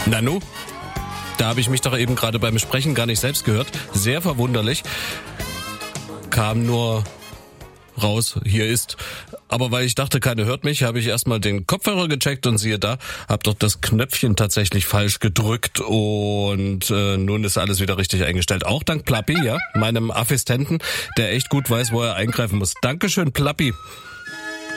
Nanu? Da habe ich mich doch eben gerade beim Sprechen gar nicht selbst gehört. Sehr verwunderlich. Kam nur raus, hier ist. Aber weil ich dachte, keiner hört mich, habe ich erstmal den Kopfhörer gecheckt und siehe da, habe doch das Knöpfchen tatsächlich falsch gedrückt und nun ist alles wieder richtig eingestellt. Auch dank Plappi, ja, meinem Assistenten, der echt gut weiß, wo er eingreifen muss. Dankeschön, Plappi.